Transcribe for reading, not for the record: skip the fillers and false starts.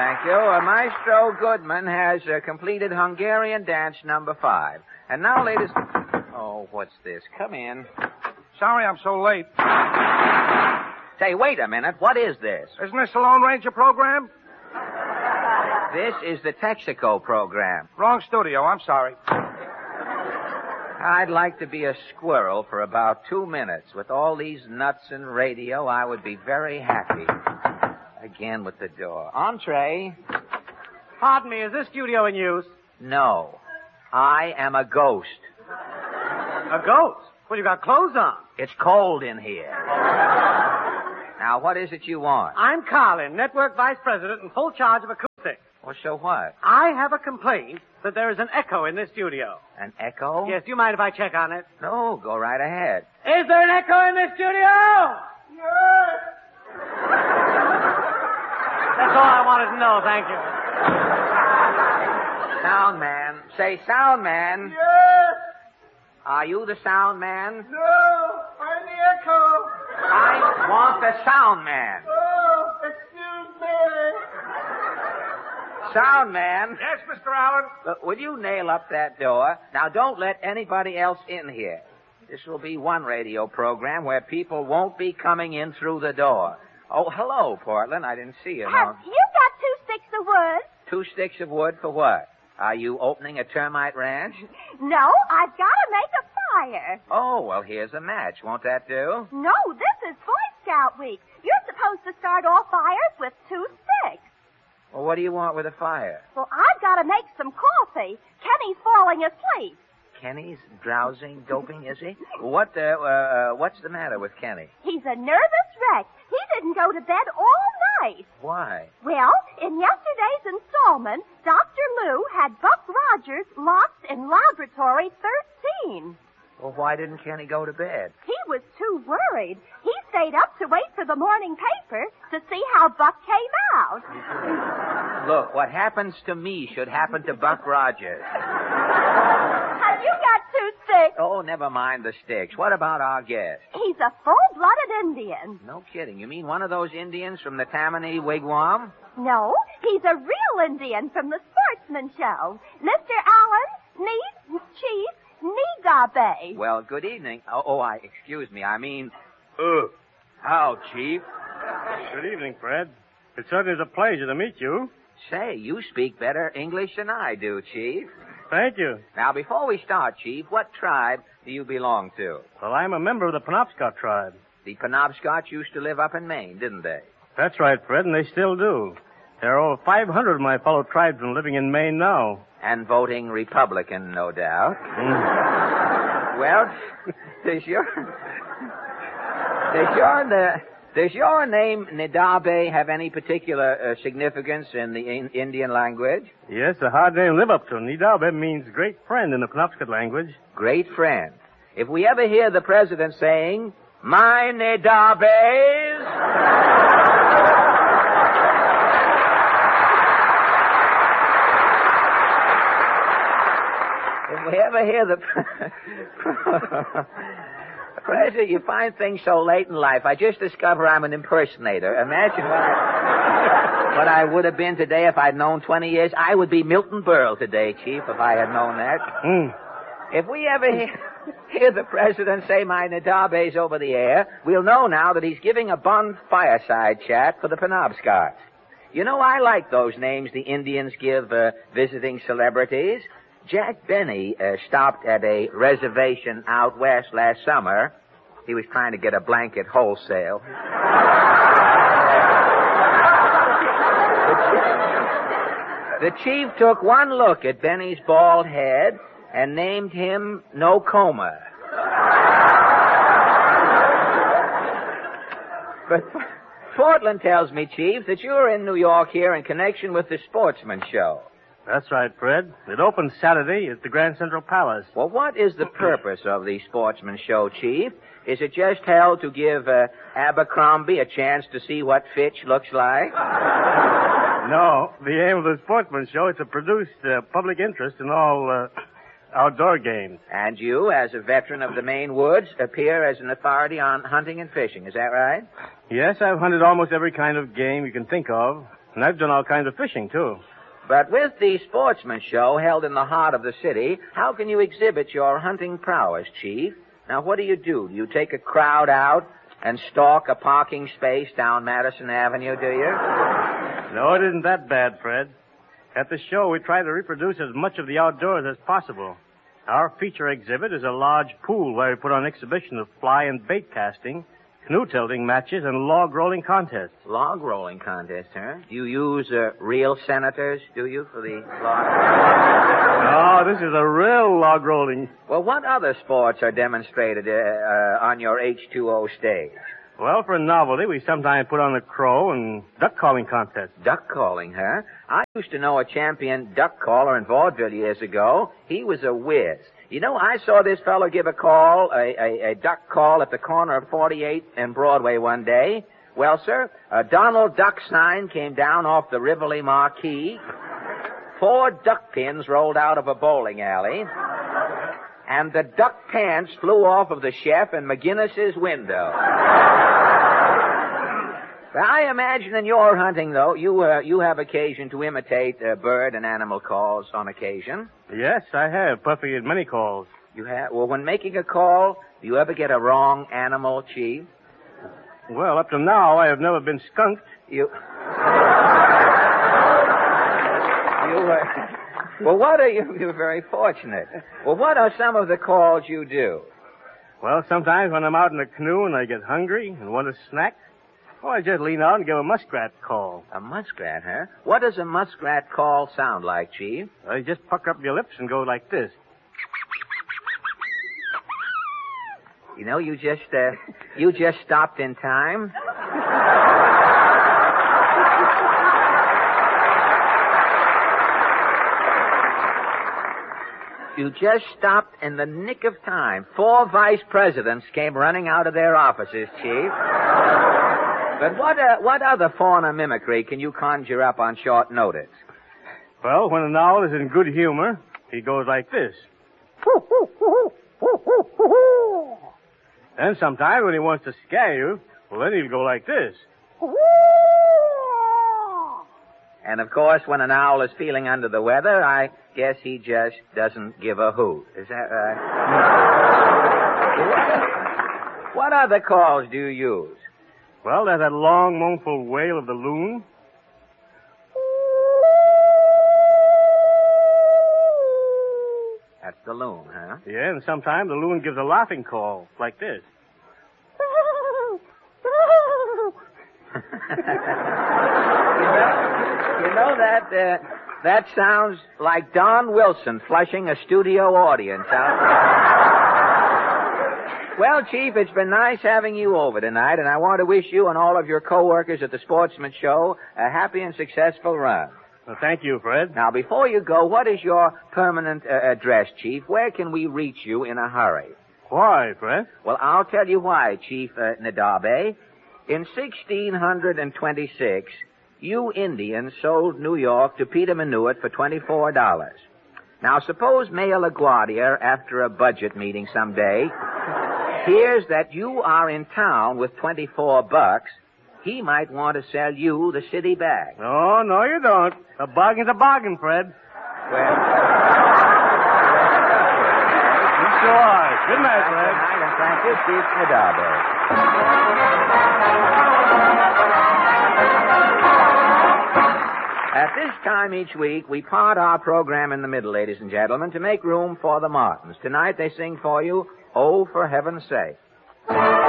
thank you. Maestro Goodman has completed Hungarian dance number 5. And now, ladies... Oh, what's this? Come in. Sorry I'm so late. Say, wait a minute. What is this? Isn't this the Lone Ranger program? This is the Texaco program. Wrong studio. I'm sorry. I'd like to be a squirrel for about 2 minutes. With all these nuts and radio, I would be very happy. Again with the door. Entree. Pardon me, is this studio in use? No. I am a ghost. A ghost? Well, you got clothes on. It's cold in here. Now, what is it you want? I'm Carlin, Network Vice President in full charge of acoustics. Well, so what? I have a complaint that there is an echo in this studio. An echo? Yes, do you mind if I check on it? No, go right ahead. Is there an echo in this studio? Yes. That's all I wanted to know, thank you. Sound man. Say, sound man. Yes. Are you the sound man? No, I'm the echo. I want the sound man. Oh, excuse me. Sound man. Yes, Mr. Allen? Will you nail up that door? Now, don't let anybody else in here. This will be one radio program where people won't be coming in through the door. Oh, hello, Portland. I didn't see you. Have you got 2 sticks of wood? 2 sticks of wood for what? Are you opening a termite ranch? No, I've got to make a fire. Oh, well, here's a match. Won't that do? No, this is Boy Scout Week. You're supposed to start all fires with 2 sticks. Well, what do you want with a fire? Well, I've got to make some coffee. Kenny's falling asleep. Kenny's drowsing, doping, is he? What's the matter with Kenny? He's a nervous wreck. He didn't go to bed all night. Why? Well, in yesterday's installment, Dr. Lou had Buck Rogers locked in Laboratory 13. Well, why didn't Kenny go to bed? He was too worried. He stayed up to wait for the morning paper to see how Buck came out. Look, what happens to me should happen to Buck Rogers. Have you got 2 sticks? Oh, never mind the sticks. What about our guest? He's a full-blooded Indian. No kidding. You mean one of those Indians from the Tammany Wigwam? No, he's a real Indian from the Sportsman Show. Mr. Allen, Chief Nigabe. Well, good evening. Excuse me. I mean, how, Chief? Good evening, Fred. It certainly is a pleasure to meet you. Say, you speak better English than I do, Chief. Thank you. Now, before we start, Chief, what tribe do you belong to? Well, I'm a member of the Penobscot tribe. The Penobscot used to live up in Maine, didn't they? That's right, Fred, and they still do. There are over 500 of my fellow tribesmen living in Maine now. And voting Republican, no doubt. Well, does your name, Nidabe, have any particular significance in the Indian language? Yes, a hard name to live up to. Nidabe means great friend in the Penobscot language. Great friend. If we ever hear the president saying, my Nidabes... If we ever hear the... President, you find things so late in life. I just discover I'm an impersonator. Imagine what I would have been today if I'd known 20 years. I would be Milton Berle today, Chief, if I had known that. If we ever hear the president say my Nidabes over the air, we'll know now that he's giving a Bond fireside chat for the Penobscots. You know, I like those names the Indians give visiting celebrities. Jack Benny stopped at a reservation out west last summer. He was trying to get a blanket wholesale. The chief took one look at Benny's bald head and named him No Coma. But Portland tells me, Chief, that you're in New York here in connection with the Sportsman Show. That's right, Fred. It opens Saturday at the Grand Central Palace. Well, what is the purpose of the Sportsman Show, Chief? Is it just held to give Abercrombie a chance to see what Fitch looks like? No, the aim of the Sportsman Show is to produce public interest in all outdoor games. And you, as a veteran of the Maine woods, appear as an authority on hunting and fishing. Is that right? Yes, I've hunted almost every kind of game you can think of. And I've done all kinds of fishing, too. But with the sportsman show held in the heart of the city, how can you exhibit your hunting prowess, Chief? Now, what do? Do you take a crowd out and stalk a parking space down Madison Avenue, do you? No, it isn't that bad, Fred. At the show, we try to reproduce as much of the outdoors as possible. Our feature exhibit is a large pool where we put on exhibition of fly and bait casting, canoe tilting matches, and log rolling contests. Log rolling contests, huh? Do you use real senators, do you, for the log? No, this is a real log rolling. Well, what other sports are demonstrated on your H2O stage? Well, for a novelty, we sometimes put on a crow and duck calling contest. Duck calling, huh? I used to know a champion duck caller in vaudeville years ago. He was a whiz. You know, I saw this fellow give a call, a duck call at the corner of 48th and Broadway one day. Well, sir, a Donald Duck sign came down off the Rivoli marquee. 4 duck pins rolled out of a bowling alley. And the duck pants flew off of the chef in McGinnis's window. Well, I imagine in your hunting, though, you have occasion to imitate bird and animal calls on occasion. Yes, I have. Puffy had many calls. You have? Well, when making a call, do you ever get a wrong animal, Chief? Well, up to now, I have never been skunked. Well, what are you? You're very fortunate. Well, what are some of the calls you do? Well, sometimes when I'm out in a canoe and I get hungry and want a snack, I just lean out and give a muskrat call. A muskrat, huh? What does a muskrat call sound like, Chief? You just pucker up your lips and go like this. You know, you just stopped in time. You just stopped in the nick of time. 4 vice presidents came running out of their offices, Chief. But what other fauna mimicry can you conjure up on short notice? Well, when an owl is in good humor, he goes like this. And sometimes when he wants to scare you, well, then he'll go like this. And, of course, when an owl is feeling under the weather, I guess he just doesn't give a hoot. Is that right? What other calls do you use? Well, there's that long, mournful wail of the loon. That's the loon, huh? Yeah, and sometimes the loon gives a laughing call, like this. You know that sounds like Don Wilson flushing a studio audience out there. Well, Chief, it's been nice having you over tonight, and I want to wish you and all of your co-workers at the Sportsman Show a happy and successful run. Well, thank you, Fred. Now, before you go, what is your permanent address, Chief? Where can we reach you in a hurry? Why, Fred? Well, I'll tell you why, Chief Nadabe. In 1626, you Indians sold New York to Peter Minuit for $24. Now, suppose Mayor LaGuardia, after a budget meeting someday, hears that you are in town with $24, he might want to sell you the city back. No, you don't. A bargain's a bargain, Fred. Well, You sure are. Good night, Fred. Good night, and thank you, Chief Nadabe. At this time each week, we part our program in the middle, ladies and gentlemen, to make room for the Martins. Tonight they sing for you, "Oh, for Heaven's Sake."